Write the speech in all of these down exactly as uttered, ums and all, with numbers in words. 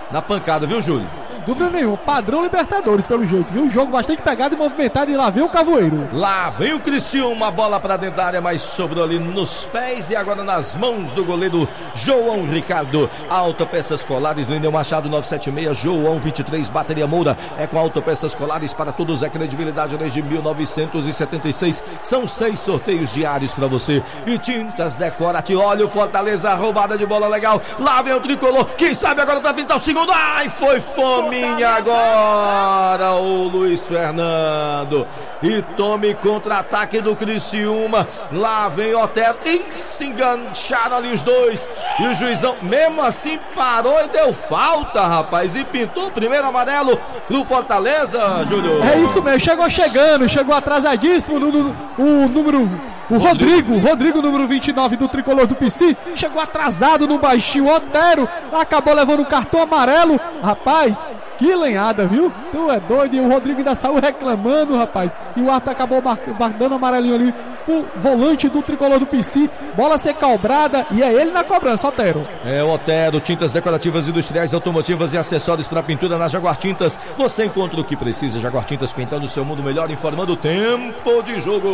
na pancada, viu, Júlio? Sem dúvida nenhuma, padrão Libertadores pelo jeito, viu? Um jogo bastante pegado e movimentado e lá vem o Cavoeiro. Lá vem o Criciúma, bola pra dentro da área, mas sobrou ali nos pés e agora nas mãos do goleiro João Ricardo. Autopeças Colares, Lineu Machado nove sete seis, João vinte e três, Bateria Moura. É com Autopeças Colares para todos, é credibilidade desde mil novecentos e setenta e seis. São seis sorteios diários pra você. E Tintas Decorate, olha o Fortaleza, roubada de bola legal. Lá vem o tricolor, quem sabe agora pra pintar o segundo. Ai, foi fominha agora o Luiz Fernando. E tome contra-ataque do Criciúma. Lá vem Otero, e se engancharam ali os dois. E o juizão, mesmo assim, parou e deu falta, rapaz. E pintou o primeiro amarelo no Fortaleza, Júlio. É isso mesmo, chegou chegando, chegou atrasadíssimo no, no, o número... O Rodrigo, Rodrigo, Rodrigo, número vinte e nove do tricolor do P C, chegou atrasado no baixinho. Otero acabou levando um cartão amarelo. Rapaz, que lenhada, viu? Tu é doido. E o Rodrigo ainda saiu reclamando, rapaz. E o árbitro acabou dando amarelinho ali. O volante do tricolor do P C. Bola ser cobrada e é ele na cobrança, Otero. É o Otero, tintas decorativas, industriais, automotivas e acessórios para pintura na Jaguar Tintas. Você encontra o que precisa. Jaguar Tintas, pintando o seu mundo melhor, informando o tempo de jogo.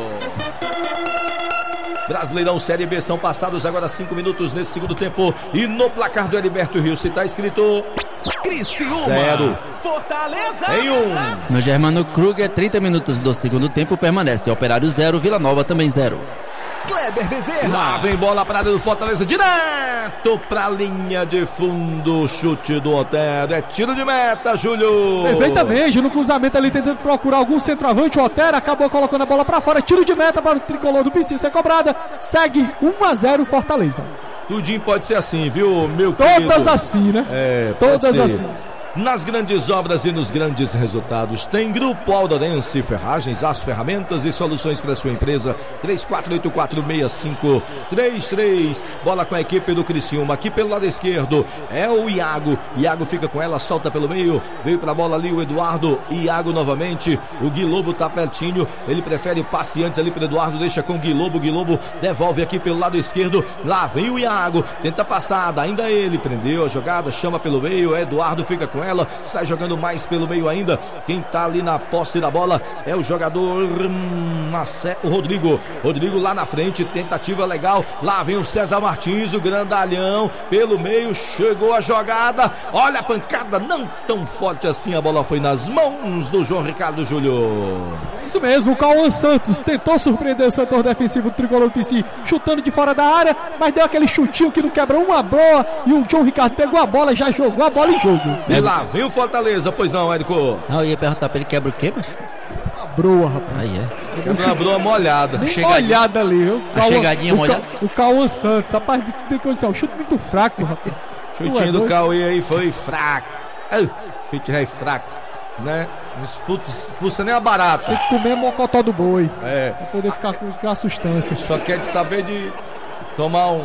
Brasileirão Série B, são passados agora cinco minutos nesse segundo tempo. E no placar do Heriberto Rio, se tá escrito Criciúma zero, Fortaleza em um. No Germano Kruger, trinta minutos do segundo tempo, permanece Operário zero, Vila Nova também zero. Kleber Bezerra. Lá vem bola para área do Fortaleza, direto pra linha de fundo. Chute do Otero, é tiro de meta, Júlio. Perfeitamente, no cruzamento ali tentando procurar algum centroavante. O Otero acabou colocando a bola pra fora. Tiro de meta para o tricolor do P C ser cobrada. Segue um a zero Fortaleza. Tudinho pode ser assim, viu, meu Todas querido? assim, né? É, todas ser. assim. Nas grandes obras e nos grandes resultados, tem Grupo Aldorense, ferragens, aço, ferramentas e soluções para sua empresa. Três quatro oito quatro seis cinco três três. Bola com a equipe do Criciúma, aqui pelo lado esquerdo é o Iago. Iago fica com ela, solta pelo meio, veio pra bola ali o Eduardo. Iago novamente, o Gui Lobo tá pertinho, ele prefere passe antes ali pro Eduardo, deixa com o Gui Lobo. Gui Lobo devolve aqui pelo lado esquerdo. Lá vem o Iago, tenta passada, ainda ele prendeu a jogada, chama pelo meio, Eduardo fica com ela, sai jogando mais pelo meio ainda. Quem tá ali na posse da bola é o jogador Marcelo, o Rodrigo. Rodrigo lá na frente, tentativa legal. Lá vem o César Martins, o grandalhão pelo meio, chegou a jogada. Olha a pancada, não tão forte assim. A bola foi nas mãos do João Ricardo, Júlio. Isso mesmo, o Cauã Santos tentou surpreender o setor defensivo do tricolor do P C, chutando de fora da área, mas deu aquele chutinho que não quebra uma bola. E o João Ricardo pegou a bola, já jogou a bola em jogo. E lá vem o Fortaleza, pois não, Érico? Não, eu ia perguntar pra ele, quebra o quê, mas... A broa, rapaz. Aí é. Quebra uma broa molhada. Nem chegadinha. molhada ali, viu? A chegadinha o molhada. Ca, o Cauã Santos, rapaz, tem condição. Chute muito fraco, rapaz. Chutinho é do doido. Cauê aí foi fraco. Ah, chute aí fraco, né? Não expulsa nem a barata. Tem que comer mocotó do boi. É. Pra poder ficar com, com a sustância. Só quer de saber de tomar um...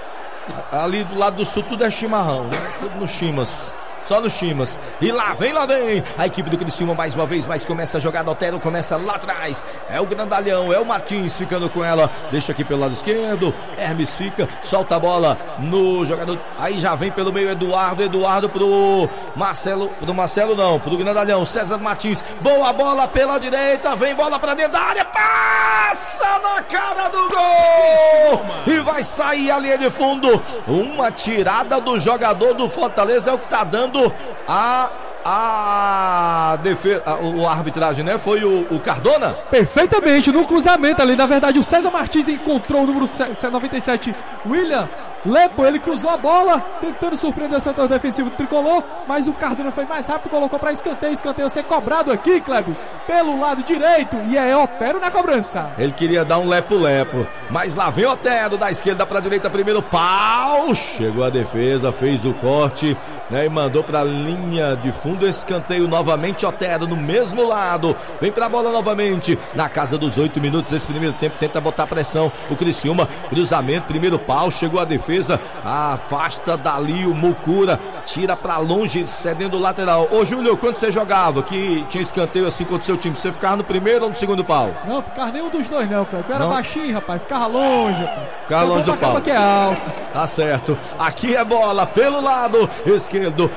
Ali do lado do sul tudo é chimarrão, né? Tudo no chimas. Só no Chimas. E lá vem, lá vem a equipe do Criciúma mais uma vez, mas começa a jogada. Otero começa lá atrás. É o grandalhão, é o Martins ficando com ela. Deixa aqui pelo lado esquerdo. Hermes fica, solta a bola no jogador. Aí já vem pelo meio Eduardo. Eduardo pro Marcelo. Pro Marcelo não, pro grandalhão. César Martins. Boa bola pela direita. Vem bola pra dentro da área. Passa na cara do gol. E vai sair a linha de fundo. Uma tirada do jogador do Fortaleza é o que tá dando a a defesa, a, o, a arbitragem, né? Foi o, o Cardona? Perfeitamente, no cruzamento ali. Na verdade, o César Martins encontrou o número noventa e sete, William Lepo. Ele cruzou a bola, tentando surpreender o setor defensivo do tricolor, mas o Cardona foi mais rápido, colocou para escanteio. Escanteio ser cobrado aqui, Kleber, pelo lado direito, e é Otero na cobrança. Ele queria dar um lepo-lepo, mas lá vem Otero da esquerda para a direita, primeiro pau, chegou a defesa, fez o corte, né, e mandou para a linha de fundo. Escanteio novamente, Otero no mesmo lado, vem para a bola novamente, na casa dos oito minutos esse primeiro tempo, tenta botar pressão o Criciúma, cruzamento, primeiro pau, chegou a defesa, afasta dali o Mucura, tira pra longe, cedendo o lateral. Ô Júlio, quando você jogava, que tinha escanteio assim contra o seu time, você ficava no primeiro ou no segundo pau? Não, ficava nenhum dos dois não, cara. Eu era não? baixinho, rapaz, ficava longe, rapaz. Ficava longe do pau. Que é alto. Tá certo, aqui é bola pelo lado esquerdo,